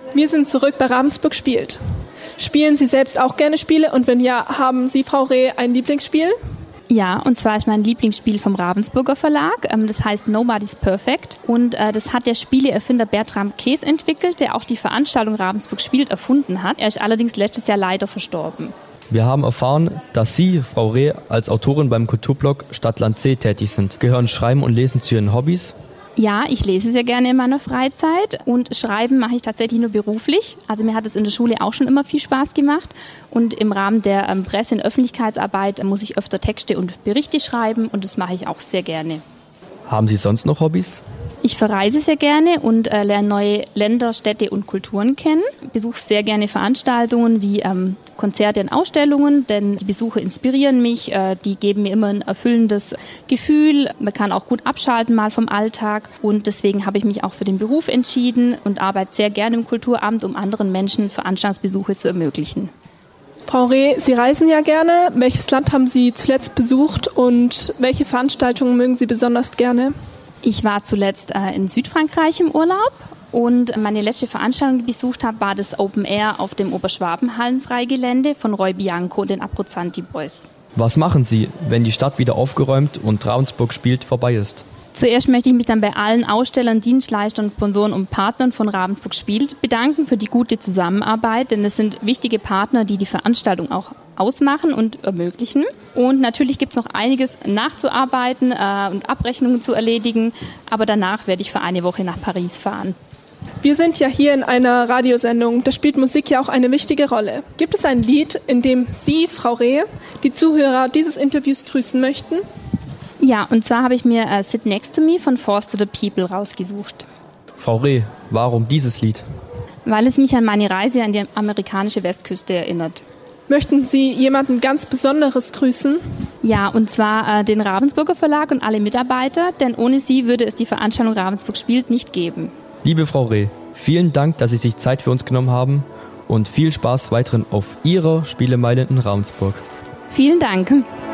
Wir sind zurück bei Ravensburg spielt. Spielen Sie selbst auch gerne Spiele und wenn ja, haben Sie, Frau Reh, ein Lieblingsspiel? Ja, und zwar ist mein Lieblingsspiel vom Ravensburger Verlag. Das heißt Nobody's Perfect und das hat der Spieleerfinder Bertram Kees entwickelt, der auch die Veranstaltung Ravensburg spielt erfunden hat. Er ist allerdings letztes Jahr leider verstorben. Wir haben erfahren, dass Sie, Frau Reh, als Autorin beim Kulturblog Stadtland C tätig sind. Gehören Schreiben und Lesen zu Ihren Hobbys? Ja, ich lese sehr gerne in meiner Freizeit und Schreiben mache ich tatsächlich nur beruflich. Also mir hat es in der Schule auch schon immer viel Spaß gemacht und im Rahmen der Presse- und Öffentlichkeitsarbeit muss ich öfter Texte und Berichte schreiben und das mache ich auch sehr gerne. Haben Sie sonst noch Hobbys? Ich verreise sehr gerne und lerne neue Länder, Städte und Kulturen kennen. Ich besuche sehr gerne Veranstaltungen wie Konzerte und Ausstellungen, denn die Besuche inspirieren mich, die geben mir immer ein erfüllendes Gefühl. Man kann auch gut abschalten mal vom Alltag und deswegen habe ich mich auch für den Beruf entschieden und arbeite sehr gerne im Kulturamt, um anderen Menschen Veranstaltungsbesuche zu ermöglichen. Frau Reh, Sie reisen ja gerne. Welches Land haben Sie zuletzt besucht und welche Veranstaltungen mögen Sie besonders gerne? Ich war zuletzt in Südfrankreich im Urlaub und meine letzte Veranstaltung, die ich besucht habe, war das Open Air auf dem Oberschwaben-Hallenfreigelände von Roy Bianco und den Abruzzanti Boys. Was machen Sie, wenn die Stadt wieder aufgeräumt und Ravensburg spielt vorbei ist? Zuerst möchte ich mich dann bei allen Ausstellern, Dienstleistern, Sponsoren und Partnern von Ravensburg spielt bedanken für die gute Zusammenarbeit, denn es sind wichtige Partner, die die Veranstaltung auch ausmachen und ermöglichen. Und natürlich gibt es noch einiges nachzuarbeiten und Abrechnungen zu erledigen, aber danach werde ich für eine Woche nach Paris fahren. Wir sind ja hier in einer Radiosendung, da spielt Musik ja auch eine wichtige Rolle. Gibt es ein Lied, in dem Sie, Frau Reh, die Zuhörer dieses Interviews grüßen möchten? Ja, und zwar habe ich mir Sit Next to Me von Force to the People rausgesucht. Frau Reh, warum dieses Lied? Weil es mich an meine Reise an die amerikanische Westküste erinnert. Möchten Sie jemanden ganz Besonderes grüßen? Ja, und zwar den Ravensburger Verlag und alle Mitarbeiter, denn ohne sie würde es die Veranstaltung Ravensburg spielt nicht geben. Liebe Frau Reh, vielen Dank, dass Sie sich Zeit für uns genommen haben und viel Spaß weiterhin auf Ihrer Spielemeile in Ravensburg. Vielen Dank.